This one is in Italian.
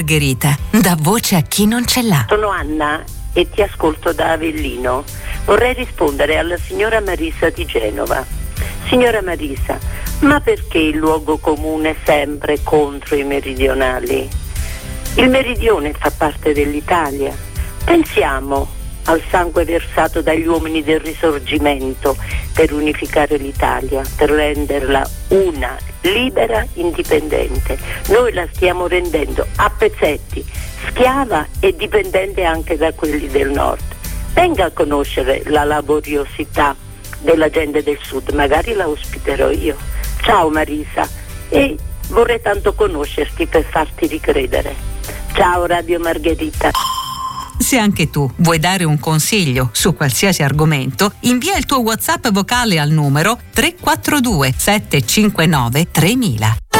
Margherita dà voce a chi non ce l'ha. Sono Anna e ti ascolto da Avellino. Vorrei rispondere alla signora Marisa di Genova. Signora Marisa, ma perché il luogo comune è sempre contro i meridionali? Il meridione fa parte dell'Italia. Pensiamo al sangue versato dagli uomini del Risorgimento per unificare l'Italia, per renderla una, libera, indipendente. Noi la stiamo rendendo a pezzetti, schiava e dipendente anche da quelli del nord. Venga a conoscere la laboriosità della gente del sud, magari la ospiterò io. Ciao Marisa, e vorrei tanto conoscerti per farti ricredere. Ciao Radio Margherita. Se anche tu vuoi dare un consiglio su qualsiasi argomento, invia il tuo WhatsApp vocale al numero 342 759 3000.